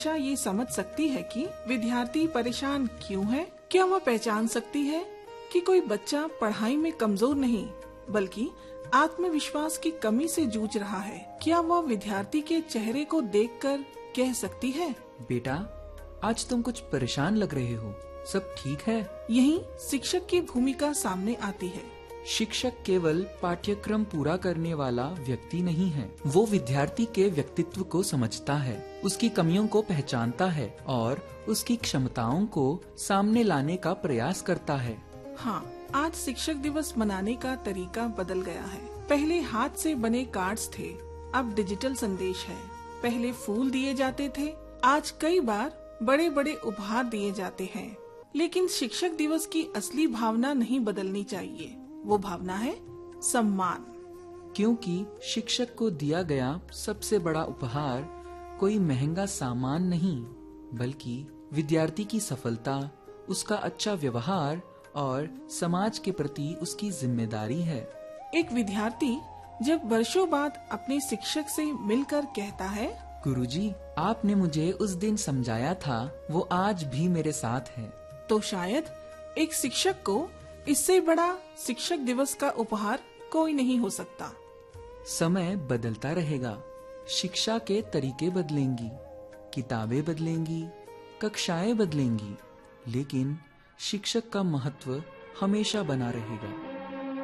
शिक्षा ये समझ सकती है कि विद्यार्थी परेशान क्यों है? क्या वह पहचान सकती है कि कोई बच्चा पढ़ाई में कमजोर नहीं बल्कि आत्मविश्वास की कमी से जूझ रहा है? क्या वह विद्यार्थी के चेहरे को देखकर कह सकती है, बेटा आज तुम कुछ परेशान लग रहे हो, सब ठीक है? यही शिक्षक की भूमिका सामने आती है। शिक्षक केवल पाठ्यक्रम पूरा करने वाला व्यक्ति नहीं है, वो विद्यार्थी के व्यक्तित्व को समझता है, उसकी कमियों को पहचानता है और उसकी क्षमताओं को सामने लाने का प्रयास करता है। हाँ, आज शिक्षक दिवस मनाने का तरीका बदल गया है। पहले हाथ से बने कार्ड्स थे, अब डिजिटल संदेश है। पहले फूल दिए जाते थे, आज कई बार बड़े बड़े उपहार दिए जाते हैं। लेकिन शिक्षक दिवस की असली भावना नहीं बदलनी चाहिए। वो भावना है सम्मान। क्योंकि शिक्षक को दिया गया सबसे बड़ा उपहार कोई महंगा सामान नहीं, बल्कि विद्यार्थी की सफलता, उसका अच्छा व्यवहार और समाज के प्रति उसकी जिम्मेदारी है। एक विद्यार्थी जब वर्षों बाद अपने शिक्षक से मिलकर कहता है, गुरुजी, आपने मुझे उस दिन समझाया था, वो आज भी मेरे साथ है, तो शायद एक शिक्षक को इससे बड़ा शिक्षक दिवस का उपहार कोई नहीं हो सकता। समय बदलता रहेगा, शिक्षा के तरीके बदलेंगी, किताबें बदलेंगी, कक्षाएं बदलेंगी, लेकिन शिक्षक का महत्व हमेशा बना रहेगा।